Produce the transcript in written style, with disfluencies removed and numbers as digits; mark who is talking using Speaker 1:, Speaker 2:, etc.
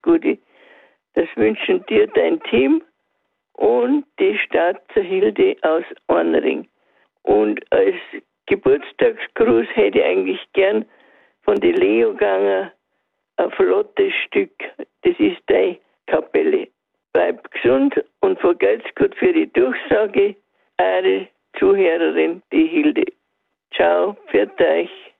Speaker 1: Gute. Das wünschen dir dein Team und die Stadt zur Hilde aus Ornring. Und als Geburtstagsgruß hätte ich eigentlich gern von der Leo Ganger ein flottes Stück. Das ist deine Kapelle. Bleib gesund und vergelt's gut für die Durchsage. Eure Zuhörerin, die Hilde. Ciao, pfiat euch.